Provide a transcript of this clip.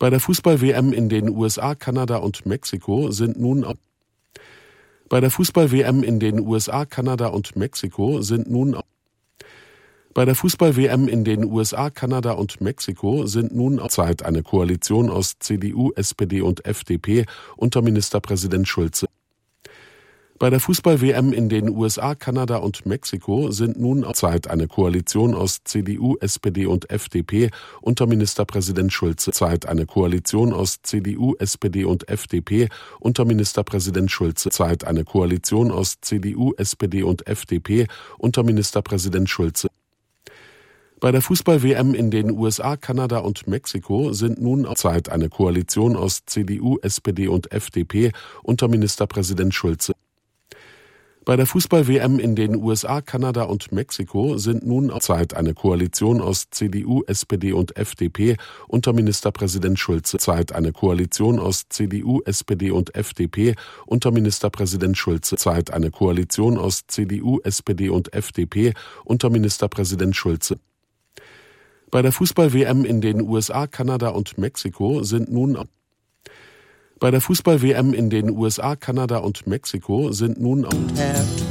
Bei der Fußball-WM in den USA, Kanada und Mexiko sind nun Bei der Fußball-WM in den USA, Kanada und Mexiko sind nun Bei der Fußball-WM in den USA, Kanada und Mexiko sind nun Zeit eine Koalition aus CDU, SPD und FDP unter Ministerpräsident Schulze. Bei der Fußball-WM in den USA, Kanada und Mexiko sind nun Zeit eine Koalition aus CDU, SPD und FDP unter Ministerpräsident Schulze. Zeit eine Koalition aus CDU, SPD und FDP unter Ministerpräsident Schulze. Zeit eine Koalition aus CDU, SPD und FDP unter Ministerpräsident Schulze. Bei der Fußball-WM in den USA, Kanada und Mexiko sind nun Zeit eine Koalition aus CDU, SPD und FDP unter Ministerpräsident Schulze. Bei der Fußball-WM in den USA, Kanada und Mexiko sind nun Zeit eine Koalition aus CDU, SPD und FDP unter Ministerpräsident Schulze. Zeit eine Koalition aus CDU, SPD und FDP unter Ministerpräsident Schulze. Zeit eine Koalition aus CDU, SPD und FDP unter Ministerpräsident Schulze. Bei der Fußball-WM in den USA, Kanada und Mexiko sind nun Bei der Fußball-WM in den USA, Kanada und Mexiko sind nun